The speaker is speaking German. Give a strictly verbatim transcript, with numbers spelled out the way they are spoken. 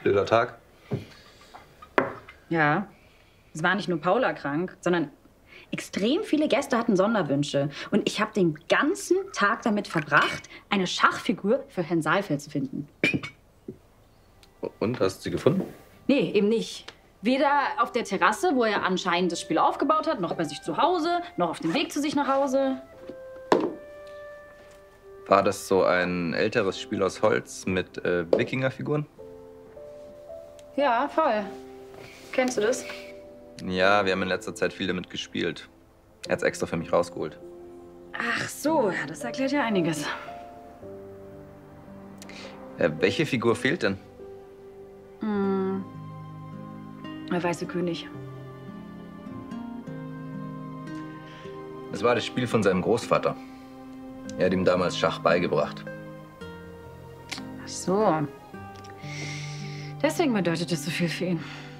Blöder Tag. Ja, es war nicht nur Paula krank, sondern extrem viele Gäste hatten Sonderwünsche. Und ich habe den ganzen Tag damit verbracht, eine Schachfigur für Herrn Saalfeld zu finden. Und, hast du sie gefunden? Nee, eben nicht. Weder auf der Terrasse, wo er anscheinend das Spiel aufgebaut hat, noch bei sich zu Hause, noch auf dem Weg zu sich nach Hause. War das so ein älteres Spiel aus Holz mit äh, Wikingerfiguren? Ja, voll. Kennst du das? Ja, wir haben in letzter Zeit viel damit gespielt. Er hat's extra für mich rausgeholt. Ach so, ja, das erklärt ja einiges. Äh, welche Figur fehlt denn? Hm. Der weiße König. Es war das Spiel von seinem Großvater. Er hat ihm damals Schach beigebracht. Ach so. Deswegen bedeutet das so viel für ihn.